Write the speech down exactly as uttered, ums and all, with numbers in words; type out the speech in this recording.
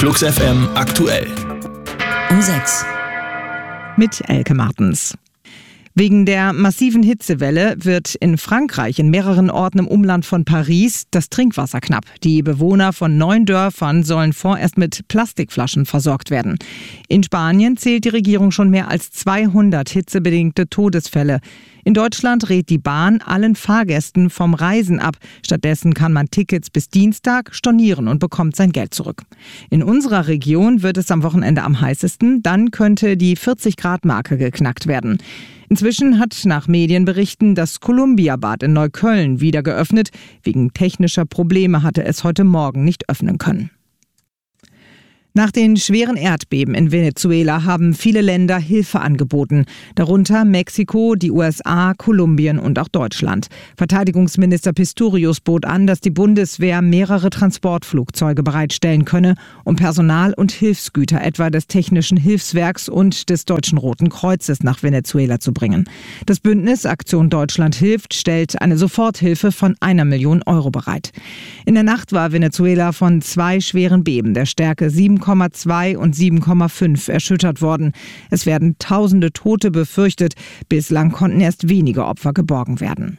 Flux F M aktuell. Um sechs. Mit Elke Martens. Wegen der massiven Hitzewelle wird in Frankreich in mehreren Orten im Umland von Paris das Trinkwasser knapp. Die Bewohner von neun Dörfern sollen vorerst mit Plastikflaschen versorgt werden. In Spanien zählt die Regierung schon mehr als zweihundert hitzebedingte Todesfälle. In Deutschland rät die Bahn allen Fahrgästen vom Reisen ab. Stattdessen kann man Tickets bis Dienstag stornieren und bekommt sein Geld zurück. In unserer Region wird es am Wochenende am heißesten. Dann könnte die vierzig Grad Marke geknackt werden. Inzwischen hat nach Medienberichten das Columbia-Bad in Neukölln wieder geöffnet. Wegen technischer Probleme hatte es heute Morgen nicht öffnen können. Nach den schweren Erdbeben in Venezuela haben viele Länder Hilfe angeboten, darunter Mexiko, die U S A, Kolumbien und auch Deutschland. Verteidigungsminister Pistorius bot an, dass die Bundeswehr mehrere Transportflugzeuge bereitstellen könne, um Personal und Hilfsgüter etwa des Technischen Hilfswerks und des Deutschen Roten Kreuzes nach Venezuela zu bringen. Das Bündnis Aktion Deutschland hilft stellt eine Soforthilfe von einer Million Euro bereit. In der Nacht war Venezuela von zwei schweren Beben der Stärke sieben Komma zwei und sieben Komma fünf erschüttert worden. Es werden tausende Tote befürchtet. Bislang konnten erst wenige Opfer geborgen werden.